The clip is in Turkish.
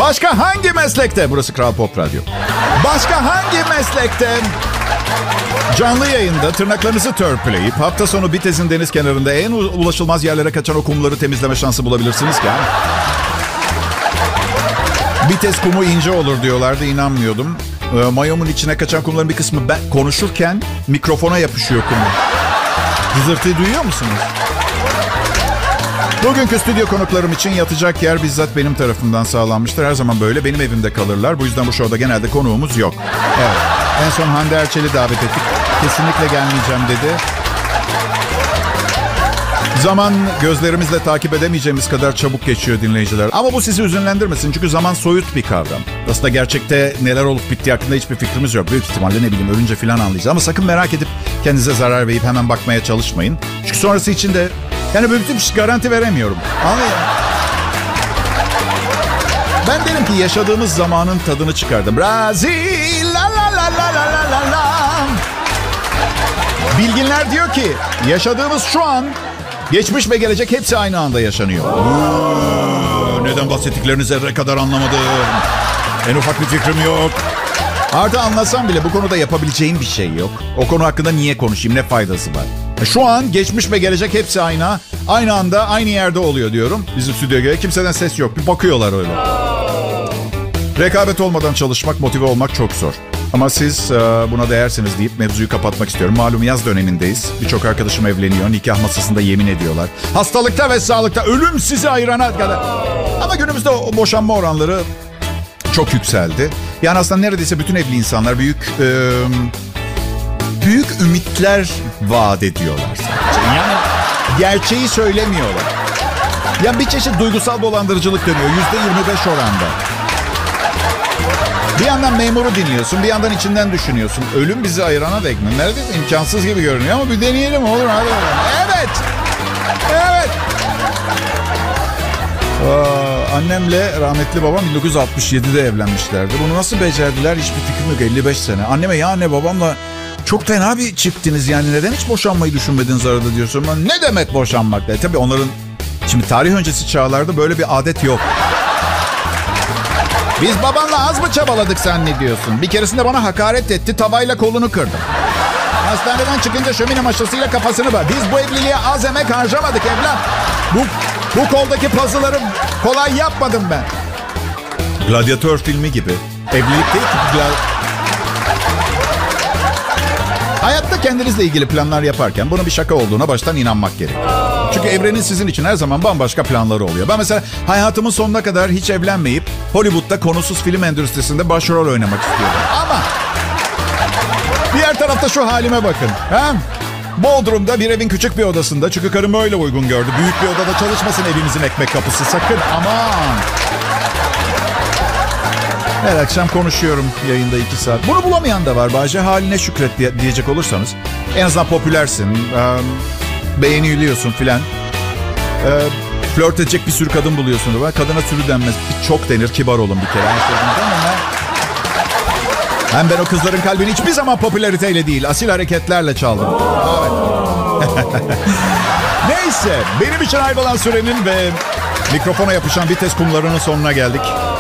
Başka hangi meslekte? Burası Kral Pop Radyo. Başka hangi meslekte canlı yayında tırnaklarınızı törpüleyip hafta sonu Bitez'in deniz kenarında en ulaşılmaz yerlere kaçan o kumları temizleme şansı bulabilirsiniz ki? Bitez kumu ince olur diyorlardı, inanmıyordum. Mayomun içine kaçan kumların bir kısmı ben konuşurken mikrofona yapışıyor kumu. Hızırtıyı duyuyor musunuz? Bugünkü stüdyo konuklarım için yatacak yer bizzat benim tarafımdan sağlanmıştır. Her zaman böyle benim evimde kalırlar. Bu yüzden bu şovda genelde konuğumuz yok. Evet. En son Hande Erçel'i davet ettik. Kesinlikle gelmeyeceğim dedi. Zaman gözlerimizle takip edemeyeceğimiz kadar çabuk geçiyor dinleyiciler. Ama bu sizi üzünlendirmesin çünkü zaman soyut bir kavram. Aslında gerçekte neler olup bittiği hakkında hiçbir fikrimiz yok. Büyük ihtimalle ne bileyim ölünce falan anlayacağız. Ama sakın merak edip kendinize zarar verip hemen bakmaya çalışmayın. Çünkü sonrası için de yani böyle bir garanti veremiyorum. Anlayın. Ben derim ki yaşadığımız zamanın tadını çıkardım. Brazil, la la la la la la la. Bilginler diyor ki yaşadığımız şu an, geçmiş ve gelecek hepsi aynı anda yaşanıyor. Neden bahsettiklerini zerre kadar anlamadım. En ufak bir fikrim yok. Artı anlasam bile bu konuda yapabileceğim bir şey yok. O konu hakkında niye konuşayım, ne faydası var? Şu an geçmiş ve gelecek hepsi aynı anda aynı yerde oluyor diyorum. Bizim stüdyoya kimseden ses yok. Bir bakıyorlar öyle. Rekabet olmadan çalışmak, motive olmak çok zor. Ama siz buna değersiniz deyip mevzuyu kapatmak istiyorum. Malum yaz dönemindeyiz. Birçok arkadaşım evleniyor. Nikah masasında yemin ediyorlar. Hastalıkta ve sağlıkta ölüm sizi ayırana kadar. Ama günümüzde o boşanma oranları çok yükseldi. Yani aslında neredeyse bütün evli insanlar büyük ümitler vaat ediyorlar. Yani gerçeği söylemiyorlar. Yani bir çeşit duygusal dolandırıcılık dönüyor. %25 oranda. Bir yandan memuru dinliyorsun, bir yandan içinden düşünüyorsun. Ölüm bizi ayırana dek mi? Neredeyse imkansız gibi görünüyor ama bir deneyelim olur. Hadi. Evet. Evet. Annemle rahmetli babam 1967'de evlenmişlerdi. Bunu nasıl becerdiler hiçbir fikrim yok. 55 sene. Anneme ya anne babamla çok fena bir çifttiniz yani. Neden hiç boşanmayı düşünmediniz arada diyorsun. Ne demek boşanmak? Tabii onların şimdi tarih öncesi çağlarda böyle bir adet yok. Biz babanla az mı çabaladık zannediyorsun? Bir keresinde bana hakaret etti, tavayla kolunu kırdım. Hastaneden çıkınca şömine maşasıyla kafasını bağ. Biz bu evliliğe az emek harcamadık evlat. Bu koldaki puzzle'ları kolay yapmadım ben. Gladyatör filmi gibi. Evlilik değil ki. Hayatta kendinizle ilgili planlar yaparken bunun bir şaka olduğuna baştan inanmak gerekiyor. Çünkü evrenin sizin için her zaman bambaşka planları oluyor. Ben mesela hayatımın sonuna kadar hiç evlenmeyip Hollywood'da konusuz film endüstrisinde başrol oynamak istiyorum. Ama diğer tarafta şu halime bakın. Bodrum'da bir evin küçük bir odasında. Çünkü karım öyle uygun gördü. Büyük bir odada çalışmasın evimizin ekmek kapısı. Sakın aman. Her akşam konuşuyorum yayında 2 saat. Bunu bulamayan da var. Bahçe haline şükret diyecek olursanız. En azından popülersin. Beğeniliyorsun filan. Flört edecek bir sürü kadın buluyorsun. Kadına sürü denmez. Çok denir. Kibar olun bir kere. Hem ben o kızların kalbini hiçbir zaman popülariteyle değil, asil hareketlerle çaldım. Evet. Neyse. Benim için ayrılan sürenin ve mikrofona yapışan vites kumlarının sonuna geldik.